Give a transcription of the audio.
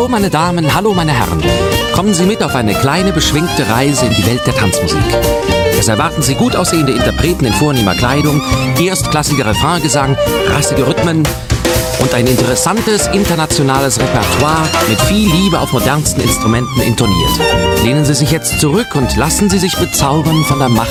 Hallo meine Damen, hallo meine Herren. Kommen Sie mit auf eine kleine, beschwingte Reise in die Welt der Tanzmusik. Es erwarten Sie gut aussehende Interpreten in vornehmer Kleidung, erstklassiger Refraingesang, rassige Rhythmen und ein interessantes internationales Repertoire mit viel Liebe auf modernsten Instrumenten intoniert. Lehnen Sie sich jetzt zurück und lassen Sie sich bezaubern von der Macht